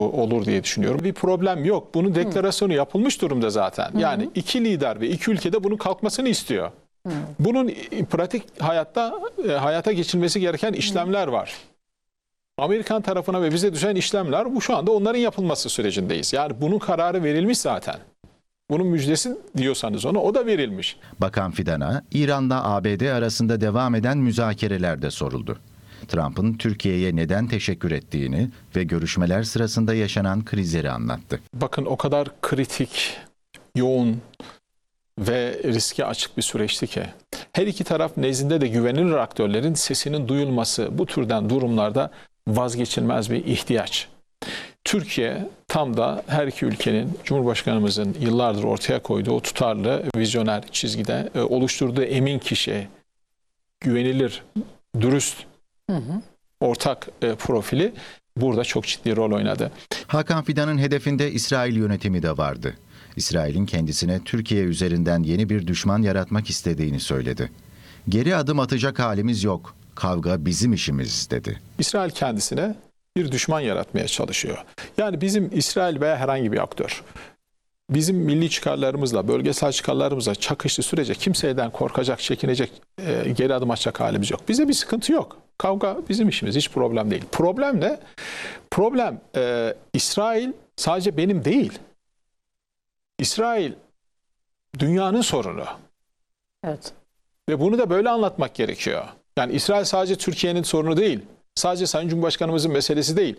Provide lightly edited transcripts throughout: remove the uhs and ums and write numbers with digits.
olur diye düşünüyorum. Bir problem yok. Bunun deklarasyonu yapılmış durumda zaten. Yani iki lider ve iki ülkede bunun kalkmasını istiyor. Bunun pratik hayata geçilmesi gereken işlemler var. Amerikan tarafına ve bize düşen işlemler, bu şu anda onların yapılması sürecindeyiz. Yani bunun kararı verilmiş zaten. Bunun müjdesi diyorsanız ona, o da verilmiş. Bakan Fidan'a İran'la ABD arasında devam eden müzakerelerde soruldu. Trump'ın Türkiye'ye neden teşekkür ettiğini ve görüşmeler sırasında yaşanan krizleri anlattı. Bakın, o kadar kritik, yoğun ve riske açık bir süreçti ki her iki taraf nezdinde de güvenilir aktörlerin sesinin duyulması bu türden durumlarda vazgeçilmez bir ihtiyaç. Türkiye tam da her iki ülkenin, Cumhurbaşkanımızın yıllardır ortaya koyduğu o tutarlı, vizyoner çizgide oluşturduğu emin kişi, güvenilir, dürüst, ortak profili burada çok ciddi rol oynadı. Hakan Fidan'ın hedefinde İsrail yönetimi de vardı. İsrail'in kendisine Türkiye üzerinden yeni bir düşman yaratmak istediğini söyledi. Geri adım atacak halimiz yok, kavga bizim işimiz dedi. İsrail kendisine bir düşman yaratmaya çalışıyor. Yani bizim İsrail veya herhangi bir aktör, bizim milli çıkarlarımızla, bölgesel çıkarlarımızla çakıştığı sürece kimseden korkacak, çekinecek, geri adım atacak halimiz yok. Bize bir sıkıntı yok. Kavga bizim işimiz, hiç problem değil. Problem ne? Problem İsrail sadece benim değil. İsrail dünyanın sorunu. Evet. Ve bunu da böyle anlatmak gerekiyor. Yani İsrail sadece Türkiye'nin sorunu değil. Sadece Sayın Cumhurbaşkanımızın meselesi değil.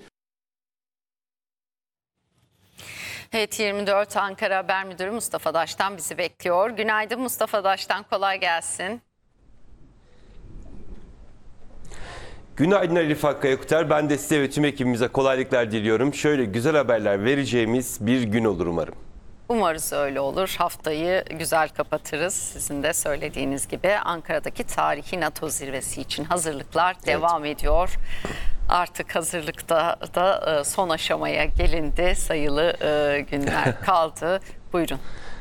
Evet, 24 Ankara Haber Müdürü Mustafa Daş'tan bizi bekliyor. Günaydın Mustafa Daş'tan, kolay gelsin. Günaydın Elif Akkaya. Ben de size ve tüm ekibimize kolaylıklar diliyorum. Şöyle güzel haberler vereceğimiz bir gün olur umarım. Umarız öyle olur. Haftayı güzel kapatırız. Sizin de söylediğiniz gibi Ankara'daki tarihi NATO zirvesi için hazırlıklar devam ediyor. Artık hazırlıkta da son aşamaya gelindi. Sayılı günler kaldı. Buyurun.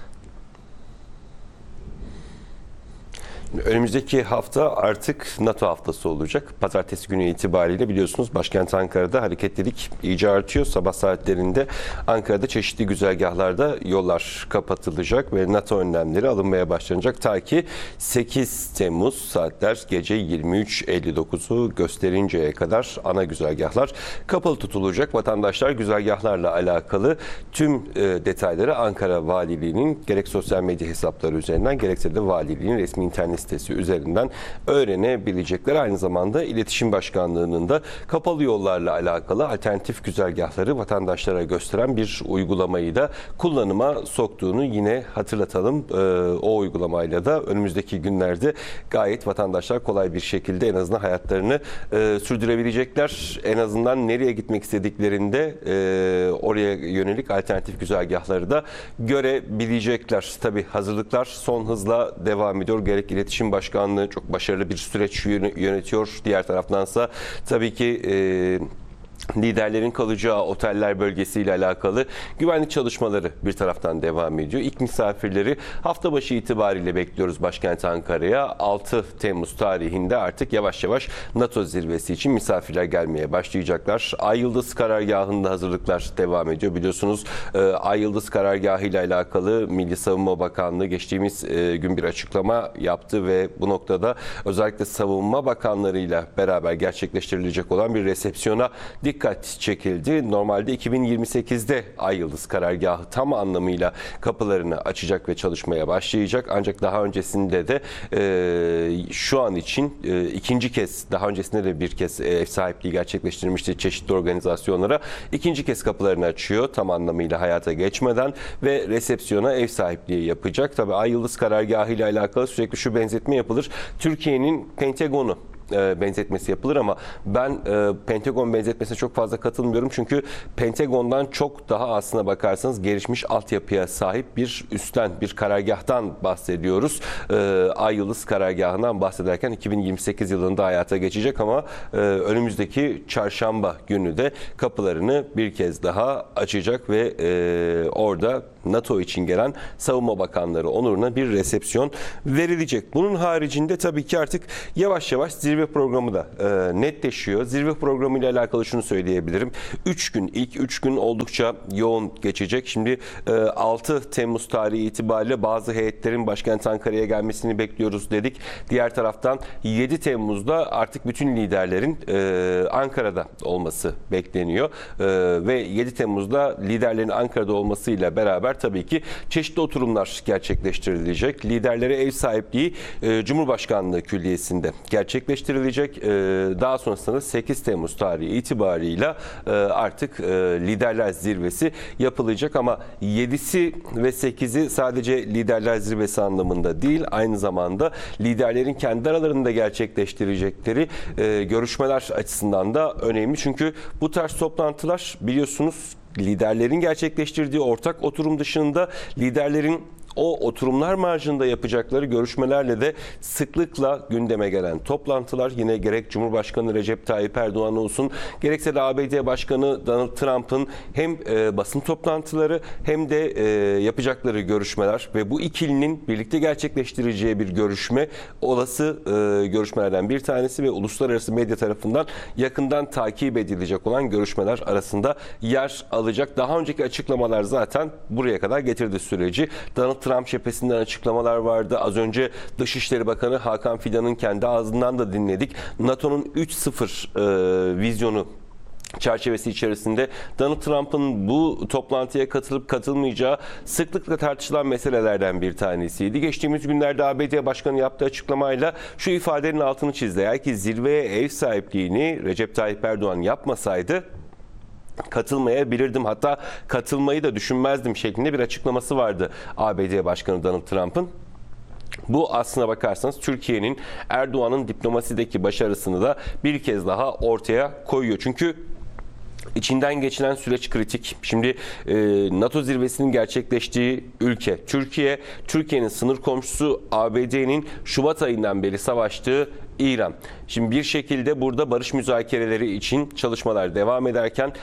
Önümüzdeki hafta artık NATO haftası olacak. Pazartesi günü itibariyle biliyorsunuz başkent Ankara'da hareketlilik iyice artıyor. Sabah saatlerinde Ankara'da çeşitli güzergahlarda yollar kapatılacak ve NATO önlemleri alınmaya başlanacak. Ta ki 8 Temmuz saatler gece 23.59'u gösterinceye kadar ana güzergahlar kapalı tutulacak. Vatandaşlar güzergahlarla alakalı tüm detayları Ankara Valiliği'nin gerek sosyal medya hesapları üzerinden gerekse de valiliğin resmi internet sitesi üzerinden öğrenebilecekler. Aynı zamanda İletişim Başkanlığı'nın da kapalı yollarla alakalı alternatif güzergahları vatandaşlara gösteren bir uygulamayı da kullanıma soktuğunu yine hatırlatalım. O uygulamayla da önümüzdeki günlerde gayet vatandaşlar kolay bir şekilde en azından hayatlarını sürdürebilecekler. En azından nereye gitmek istediklerinde oraya yönelik alternatif güzergahları da görebilecekler. Tabii hazırlıklar son hızla devam ediyor. Gerek İletişim Başkanlığı çok başarılı bir süreç yönetiyor. Diğer taraftansa tabii ki liderlerin kalacağı oteller bölgesiyle alakalı güvenlik çalışmaları bir taraftan devam ediyor. İlk misafirleri hafta başı itibariyle bekliyoruz başkent Ankara'ya. 6 Temmuz tarihinde artık yavaş yavaş NATO zirvesi için misafirler gelmeye başlayacaklar. Ay Yıldız karargahında hazırlıklar devam ediyor. Biliyorsunuz Ay Yıldız karargahı ile alakalı Milli Savunma Bakanlığı geçtiğimiz gün bir açıklama yaptı ve bu noktada özellikle savunma bakanlarıyla beraber gerçekleştirilecek olan bir resepsiyona dikkat çekildi. Normalde 2028'de Ay Yıldız karargahı tam anlamıyla kapılarını açacak ve çalışmaya başlayacak. Ancak daha öncesinde de şu an için ikinci kez, daha öncesinde de bir kez ev sahipliği gerçekleştirmişti çeşitli organizasyonlara. İkinci kez kapılarını açıyor tam anlamıyla hayata geçmeden ve resepsiyona ev sahipliği yapacak. Tabii Ay Yıldız karargahı ile alakalı sürekli şu benzetme yapılır. Türkiye'nin Pentagon'u benzetmesi yapılır ama ben Pentagon benzetmesine çok fazla katılmıyorum. Çünkü Pentagon'dan çok daha aslına bakarsanız gelişmiş altyapıya sahip bir üstten bir karargahtan bahsediyoruz. Ay Yıldız karargahından bahsederken 2028 yılında hayata geçecek ama önümüzdeki çarşamba günü de kapılarını bir kez daha açacak ve orada NATO için gelen savunma bakanları onuruna bir resepsiyon verilecek. Bunun haricinde tabii ki artık yavaş yavaş zirve programı da netleşiyor. Zirve programı ile alakalı şunu söyleyebilirim. İlk 3 gün oldukça yoğun geçecek. Şimdi 6 Temmuz tarihi itibariyle bazı heyetlerin başkent Ankara'ya gelmesini bekliyoruz dedik. Diğer taraftan 7 Temmuz'da artık bütün liderlerin Ankara'da olması bekleniyor. Ve 7 Temmuz'da liderlerin Ankara'da olmasıyla beraber tabii ki çeşitli oturumlar gerçekleştirilecek. Liderlere ev sahipliği Cumhurbaşkanlığı Külliyesi'nde gerçekleştirilecek. Daha sonrasında 8 Temmuz tarihi itibarıyla artık liderler zirvesi yapılacak ama 7'si ve 8'i sadece liderler zirvesi anlamında değil, aynı zamanda liderlerin kendi aralarında gerçekleştirecekleri görüşmeler açısından da önemli. Çünkü bu tarz toplantılar biliyorsunuz liderlerin gerçekleştirdiği ortak oturum dışında liderlerin o oturumlar marjında yapacakları görüşmelerle de sıklıkla gündeme gelen toplantılar, yine gerek Cumhurbaşkanı Recep Tayyip Erdoğan olsun, gerekse de ABD Başkanı Donald Trump'ın hem basın toplantıları hem de yapacakları görüşmeler ve bu ikilinin birlikte gerçekleştireceği bir görüşme, olası görüşmelerden bir tanesi ve uluslararası medya tarafından yakından takip edilecek olan görüşmeler arasında yer alacak. Daha önceki açıklamalar zaten buraya kadar getirdi süreci. Donald Trump cephesinden açıklamalar vardı. Az önce Dışişleri Bakanı Hakan Fidan'ın kendi ağzından da dinledik. NATO'nun 3.0 vizyonu çerçevesi içerisinde Donald Trump'ın bu toplantıya katılıp katılmayacağı sıklıkla tartışılan meselelerden bir tanesiydi. Geçtiğimiz günlerde ABD Başkanı yaptığı açıklamayla şu ifadenin altını çizdi. Eğer ki zirveye ev sahipliğini Recep Tayyip Erdoğan yapmasaydı katılmayabilirdim, hatta katılmayı da düşünmezdim şeklinde bir açıklaması vardı ABD Başkanı Donald Trump'ın. Bu aslına bakarsanız Türkiye'nin Erdoğan'ın diplomasideki başarısını da bir kez daha ortaya koyuyor. Çünkü İçinden geçilen süreç kritik. Şimdi NATO zirvesinin gerçekleştiği ülke Türkiye, Türkiye'nin sınır komşusu ABD'nin Şubat ayından beri savaştığı İran. Şimdi bir şekilde burada barış müzakereleri için çalışmalar devam ederken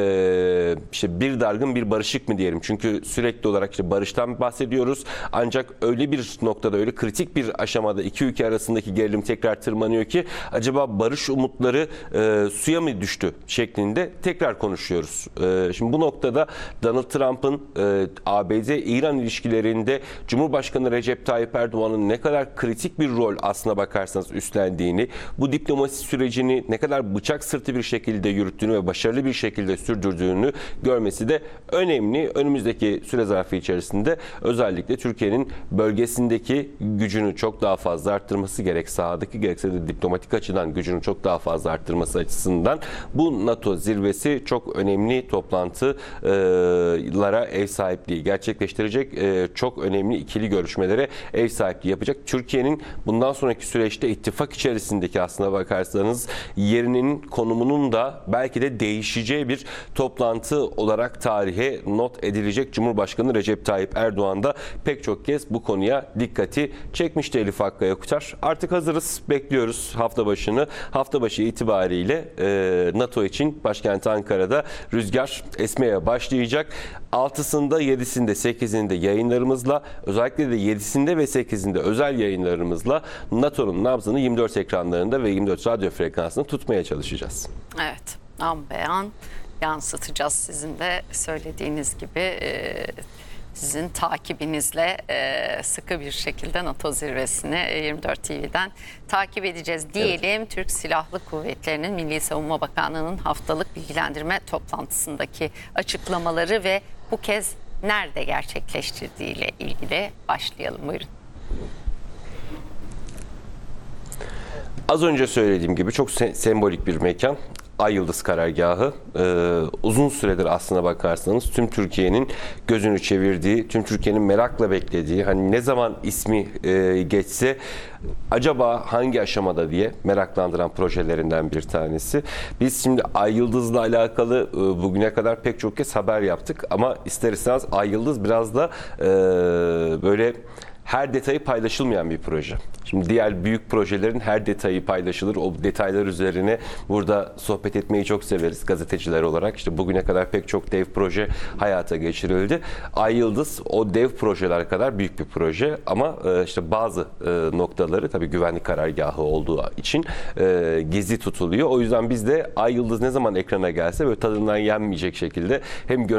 işte bir dargın bir barışık mı diyelim. Çünkü sürekli olarak işte barıştan bahsediyoruz. Ancak öyle bir noktada, öyle kritik bir aşamada iki ülke arasındaki gerilim tekrar tırmanıyor ki acaba barış umutları suya mı düştü şeklinde tekrar konuşuyoruz. Şimdi bu noktada Donald Trump'ın ABD-İran ilişkilerinde Cumhurbaşkanı Recep Tayyip Erdoğan'ın ne kadar kritik bir rol aslına bakarsanız üstlendiğini, bu diplomasi sürecini ne kadar bıçak sırtı bir şekilde yürüttüğünü ve başarılı bir şekilde sürdürdüğünü görmesi de önemli. Önümüzdeki süre zarfı içerisinde özellikle Türkiye'nin bölgesindeki gücünü çok daha fazla arttırması, gerek sahadaki gerekse de diplomatik açıdan gücünü çok daha fazla arttırması açısından bu NATO zirvesi çok önemli toplantılara ev sahipliği gerçekleştirecek, çok önemli ikili görüşmelere ev sahipliği yapacak. Türkiye'nin bundan sonraki süreçte ittifak içerisindeki aslına bakarsanız yerinin, konumunun da belki de değişeceği bir toplantı olarak tarihe not edilecek. Cumhurbaşkanı Recep Tayyip Erdoğan da pek çok kez bu konuya dikkati çekmişti Elif Hakkı Yakuşar. Artık hazırız, bekliyoruz hafta başını. Hafta başı itibariyle NATO için başkent Ankara'da rüzgar esmeye başlayacak. 6'sında, 7'sinde, 8'inde yayınlarımızla, özellikle de 7'sinde ve 8'inde özel yayınlarımızla NATO'nun nabzını 24 ekranlarında ve 24 radyo frekansını tutmaya çalışacağız. Evet, an beyan yansıtacağız sizin de söylediğiniz gibi. Sizin takibinizle sıkı bir şekilde NATO zirvesini 24 TV'den takip edeceğiz diyelim. Evet. Türk Silahlı Kuvvetleri'nin Milli Savunma Bakanlığı'nın haftalık bilgilendirme toplantısındaki açıklamaları ve bu kez nerede gerçekleştirdiğiyle ilgili başlayalım. Buyurun. Az önce söylediğim gibi çok sembolik bir mekan. Ay Yıldız Karargahı. Uzun süredir aslına bakarsanız tüm Türkiye'nin gözünü çevirdiği, tüm Türkiye'nin merakla beklediği, hani ne zaman ismi geçse acaba hangi aşamada diye meraklandıran projelerinden bir tanesi. Biz şimdi Ay Yıldız'la alakalı bugüne kadar pek çok kez haber yaptık ama ister istemez Ay Yıldız biraz da böyle her detayı paylaşılmayan bir proje. Şimdi diğer büyük projelerin her detayı paylaşılır. O detaylar üzerine burada sohbet etmeyi çok severiz gazeteciler olarak. İşte bugüne kadar pek çok dev proje hayata geçirildi. Ay Yıldız o dev projeler kadar büyük bir proje ama işte bazı noktaları tabii güvenlik karargahı olduğu için gizli tutuluyor. O yüzden biz de Ay Yıldız ne zaman ekrana gelse böyle tadından yenmeyecek şekilde hem